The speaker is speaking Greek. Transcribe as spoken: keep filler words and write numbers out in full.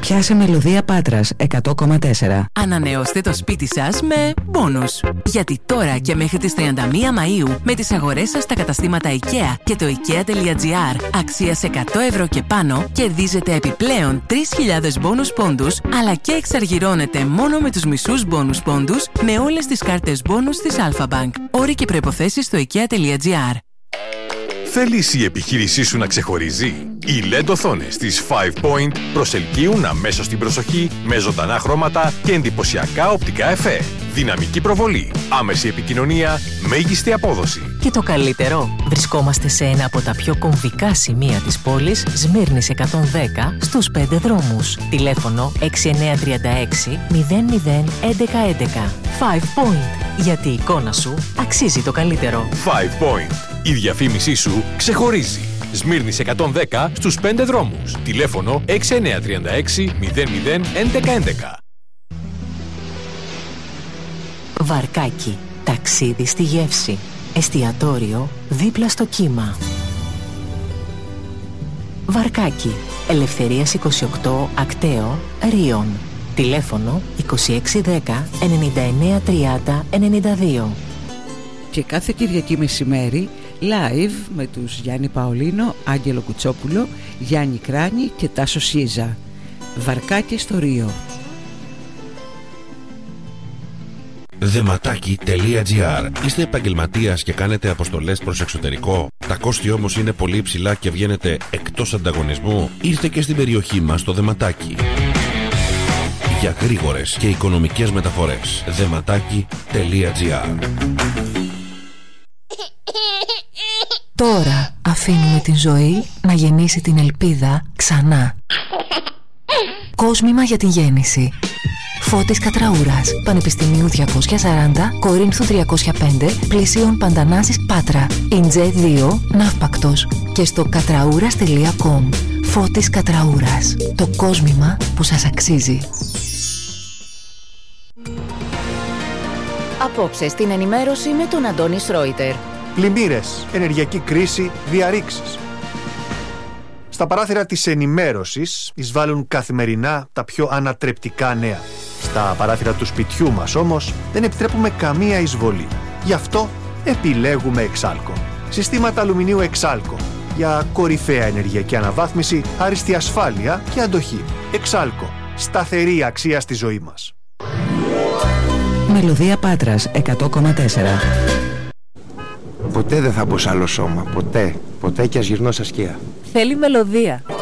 Πιάσε Μελωδία Πάτρας εκατό κόμμα τέσσερα. Ανανεώστε το σπίτι σας με μπόνους. Γιατί τώρα και μέχρι τις τριάντα μία Μαΐου με τις αγορές σας στα καταστήματα IKEA και το IKEA.gr αξίας εκατό ευρώ και πάνω κερδίζετε επιπλέον τρεις χιλιάδες μπόνους πόντους, αλλά και εξαργυρώνετε μόνο με τους μισούς μπόνους πόντους με όλες τις κάρτες μπόνους της Alpha Bank. Όροι και προϋποθέσεις στο IKEA.gr. Θέλεις η επιχείρησή σου να ξεχωρίζει? Οι ελ ι ντι οθόνες της Five Point προσελκύουν αμέσως την προσοχή με ζωντανά χρώματα και εντυπωσιακά οπτικά εφέ. Δυναμική προβολή, άμεση επικοινωνία, μέγιστη απόδοση. Και το καλύτερο, βρισκόμαστε σε ένα από τα πιο κομβικά σημεία της πόλης, Σμύρνης εκατόν δέκα, στους πέντε δρόμους. Τηλέφωνο έξι εννιά τρία έξι μηδέν μηδέν έντεκα έντεκα. Five Point. Γιατί η εικόνα σου αξίζει το καλύτερο. Five Point. Η διαφήμισή σου ξεχωρίζει. Σμύρνης εκατόν δέκα στους πέντε δρόμους. Τηλέφωνο έξι εννιά τρία έξι μηδέν μηδέν έντεκα έντεκα. Βαρκάκι. Ταξίδι στη γεύση. Εστιατόριο δίπλα στο κύμα. Βαρκάκι. Ελευθερίας είκοσι οκτώ Ακταίο, Ρίον. Τηλέφωνο είκοσι έξι δέκα ενενήντα εννέα τριάντα ενενήντα δύο. Και κάθε Κυριακή μεσημέρι live με τους Γιάννη Παολίνο, Άγγελο Κουτσόπουλο, Γιάννη Κράνη και Τάσο Σίζα. Βαρκάκι στο Ρίο. Δεματάκι τελεία τζι άρ. Είστε επαγγελματίας και κάνετε αποστολές προς εξωτερικό? Τα κόστη όμως είναι πολύ υψηλά και βγαίνετε εκτός ανταγωνισμού? Ήρθε και στην περιοχή μας το Δεματάκι. Για γρήγορες και οικονομικές μεταφορές. Δεματάκι τελεία τζι άρ. Τώρα αφήνουμε την ζωή να γεννήσει την ελπίδα ξανά. Κόσμημα για την γέννηση. Φώτης Κατραούρας, Πανεπιστημίου διακόσια σαράντα, Κορίνθου τριακόσια πέντε, Πλησίων Παντανάσης Πάτρα, Ιντζέ δύο, Ναύπακτος και στο κατραούρας τελεία κομ. Φώτης Κατραούρας, το κόσμημα που σας αξίζει. Απόψε στην ενημέρωση με τον Αντώνη Σρόιτερ. Πλημμύρες, ενεργειακή κρίση, διαρρήξεις. Στα παράθυρα της ενημέρωσης εισβάλλουν καθημερινά τα πιο ανατρεπτικά νέα. Στα παράθυρα του σπιτιού μας όμως δεν επιτρέπουμε καμία εισβολή. Γι' αυτό επιλέγουμε Εξάλκο. Συστήματα αλουμινίου Εξάλκο για κορυφαία ενεργειακή αναβάθμιση, άριστη ασφάλεια και αντοχή. Εξάλκο. Σταθερή αξία στη ζωή μας. Μελωδία Πάτρας εκατό κόμμα τέσσερα. Ποτέ δεν θα μπω σε άλλο σώμα. Ποτέ. Ποτέ κι ας γυρνώ στα σκία. Θέλει μελωδία.